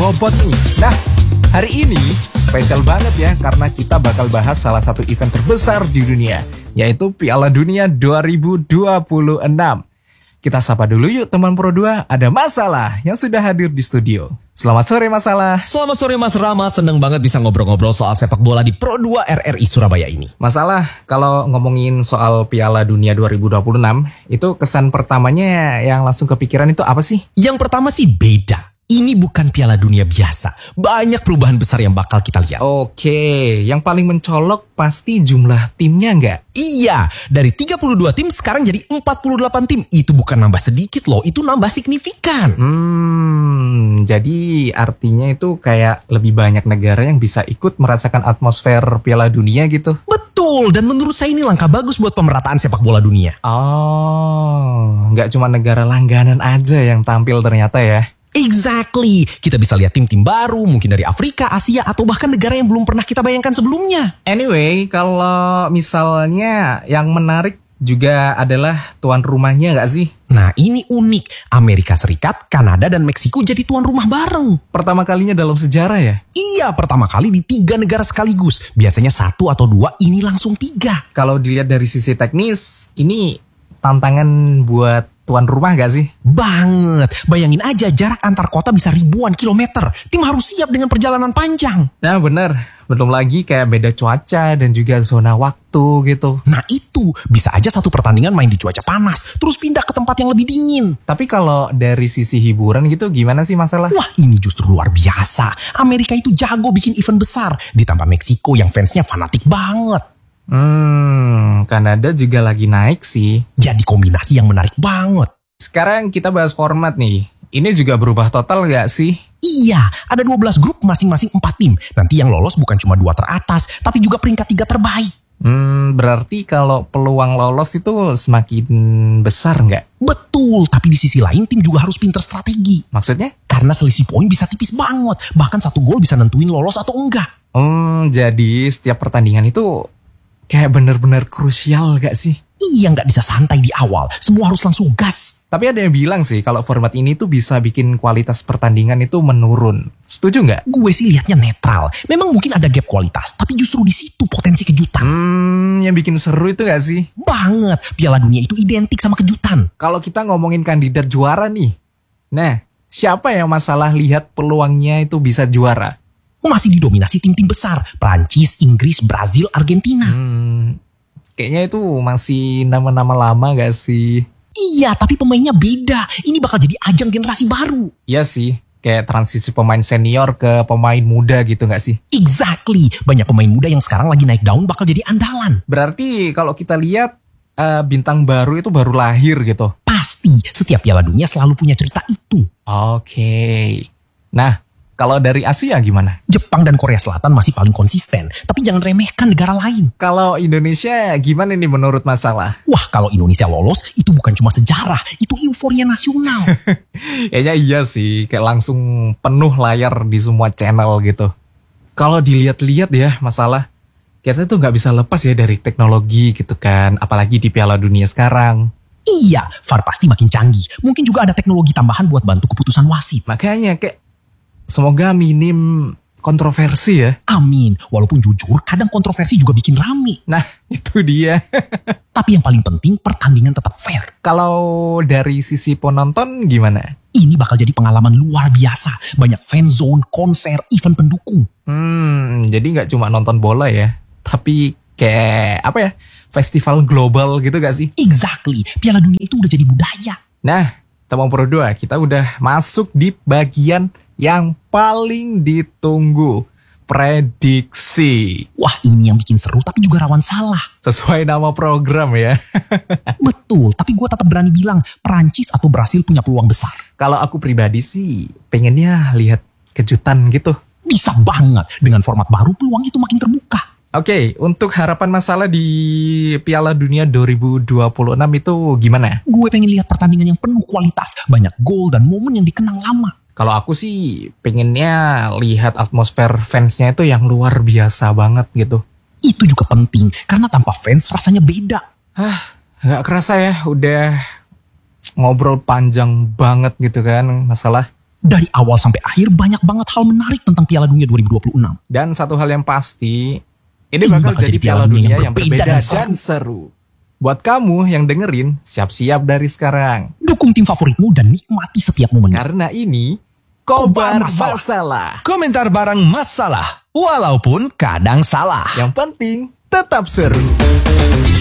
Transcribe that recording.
bobot nih. Nah, hari ini spesial banget ya karena kita bakal bahas salah satu event terbesar di dunia, yaitu Piala Dunia 2026. Kita sapa dulu yuk teman Pro 2, ada Masalah yang sudah hadir di studio. Selamat sore Masalah. Selamat sore Mas Rama, seneng banget bisa ngobrol-ngobrol soal sepak bola di Pro 2 RRI Surabaya ini. Masalah, kalau ngomongin soal Piala Dunia 2026, itu kesan pertamanya yang langsung kepikiran itu apa sih? Yang pertama sih beda. Ini bukan Piala Dunia biasa. Banyak perubahan besar yang bakal kita lihat. Oke, yang paling mencolok pasti jumlah timnya nggak? Iya, dari 32 tim sekarang jadi 48 tim. Itu bukan nambah sedikit loh, itu nambah signifikan. Jadi artinya itu kayak lebih banyak negara yang bisa ikut merasakan atmosfer Piala Dunia gitu. Betul, dan menurut saya ini langkah bagus buat pemerataan sepak bola dunia. Oh, nggak cuma negara langganan aja yang tampil ternyata ya. Exactly, kita bisa lihat tim-tim baru, mungkin dari Afrika, Asia, atau bahkan negara yang belum pernah kita bayangkan sebelumnya. Anyway, kalau misalnya yang menarik juga adalah tuan rumahnya nggak sih? Nah ini unik, Amerika Serikat, Kanada, dan Meksiko jadi tuan rumah bareng. Pertama kalinya dalam sejarah ya? Iya, pertama kali di 3 negara sekaligus. Biasanya 1 atau 2, ini langsung 3. Kalau dilihat dari sisi teknis, ini tantangan buat tuan rumah gak sih? Banget, bayangin aja jarak antar kota bisa ribuan kilometer. Tim harus siap dengan perjalanan panjang. Nah bener, belum lagi kayak beda cuaca dan juga zona waktu gitu. Nah itu, bisa aja satu pertandingan main di cuaca panas, terus pindah ke tempat yang lebih dingin. Tapi kalau dari sisi hiburan gitu gimana sih Masalah? Wah ini justru luar biasa. Amerika itu jago bikin event besar, ditambah Meksiko yang fansnya fanatik banget. Kanada juga lagi naik sih. Jadi kombinasi yang menarik banget. Sekarang kita bahas format nih. Ini juga berubah total gak sih? Iya, ada 12 grup masing-masing 4 tim. Nanti yang lolos bukan cuma 2 teratas, tapi juga peringkat 3 terbaik. Berarti kalau peluang lolos itu semakin besar nggak? Betul, tapi di sisi lain tim juga harus pinter strategi. Maksudnya? Karena selisih poin bisa tipis banget. Bahkan 1 gol bisa nentuin lolos atau enggak. Jadi setiap pertandingan itu kayak bener-bener krusial gak sih? Iya, nggak bisa santai di awal. Semua harus langsung gas. Tapi ada yang bilang sih kalau format ini tuh bisa bikin kualitas pertandingan itu menurun. Setuju nggak? Gue sih liatnya netral. Memang mungkin ada gap kualitas, tapi justru di situ potensi kejutan. Yang bikin seru itu gak sih? Banget. Piala Dunia itu identik sama kejutan. Kalau kita ngomongin kandidat juara nih. Nah, siapa yang Masalah lihat peluangnya itu bisa juara? Masih didominasi tim-tim besar. Prancis, Inggris, Brazil, Argentina. Kayaknya itu masih nama-nama lama gak sih? Iya, tapi pemainnya beda. Ini bakal jadi ajang generasi baru. Iya sih, kayak transisi pemain senior ke pemain muda gitu gak sih? Exactly, banyak pemain muda yang sekarang lagi naik daun bakal jadi andalan. Berarti kalau kita lihat bintang baru itu baru lahir gitu? Pasti, setiap Piala Dunia selalu punya cerita itu. Oke. Nah, kalau dari Asia gimana? Jepang dan Korea Selatan masih paling konsisten, tapi jangan remehkan negara lain. Kalau Indonesia gimana nih menurut Masalah? Wah, kalau Indonesia lolos, itu bukan cuma sejarah, itu euforia nasional. Kayaknya iya sih, kayak langsung penuh layar di semua channel gitu. Kalau dilihat-lihat ya Masalah, kita tuh nggak bisa lepas ya dari teknologi gitu kan, apalagi di Piala Dunia sekarang. Iya, VAR pasti makin canggih. Mungkin juga ada teknologi tambahan buat bantu keputusan wasit. Makanya kayak semoga minim kontroversi ya. Amin. Walaupun jujur, kadang kontroversi juga bikin rame. Nah, itu dia. Tapi yang paling penting, pertandingan tetap fair. Kalau dari sisi penonton gimana? Ini bakal jadi pengalaman luar biasa. Banyak fan zone, konser, event pendukung. Jadi nggak cuma nonton bola ya, tapi kayak apa ya? Festival global gitu gak sih? Exactly. Piala Dunia itu udah jadi budaya. Nah, teman Pro 2, kita udah masuk di bagian yang paling ditunggu, prediksi. Wah, ini yang bikin seru tapi juga rawan salah. Sesuai nama program ya. Betul, tapi gue tetap berani bilang Prancis atau Brasil punya peluang besar. Kalau aku pribadi sih pengennya lihat kejutan gitu. Bisa banget, dengan format baru peluang itu makin terbuka. Oke, untuk harapan Masalah di Piala Dunia 2026 itu gimana? Gue pengen lihat pertandingan yang penuh kualitas, banyak gol dan momen yang dikenang lama. Kalau aku sih pengennya lihat atmosfer fansnya itu yang luar biasa banget gitu. Itu juga penting, karena tanpa fans rasanya beda. Gak kerasa ya, udah ngobrol panjang banget gitu kan Masalah. Dari awal sampai akhir banyak banget hal menarik tentang Piala Dunia 2026. Dan satu hal yang pasti, ini bakal jadi Piala Dunia yang berbeda dan seru. Buat kamu yang dengerin, siap-siap dari sekarang. Dukung tim favoritmu dan nikmati setiap momennya. Karena ini Kobar Masalah. Komentar barang masalah, walaupun kadang salah. Yang penting tetap seru.